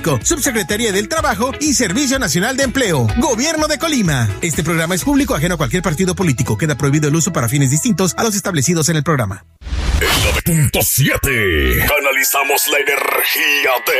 Subsecretaría del Trabajo y Servicio Nacional de Empleo. Gobierno de Colima. Este programa es público ajeno a cualquier partido político. Queda prohibido el uso para fines distintos a los establecidos en el programa. En 9.7 canalizamos la energía de